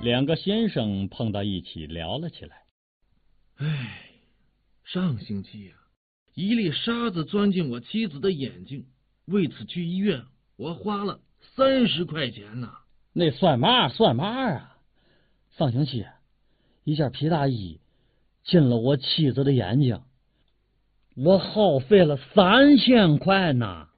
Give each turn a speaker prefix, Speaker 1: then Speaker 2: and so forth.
Speaker 1: 两个先生碰到一起聊了起来。
Speaker 2: 上星期一粒沙子钻进我妻子的眼睛，为此去医院，我花了30块钱呢。
Speaker 1: 那算嘛啊！上星期一件皮大衣进了我妻子的眼睛，我耗费了3000块呢。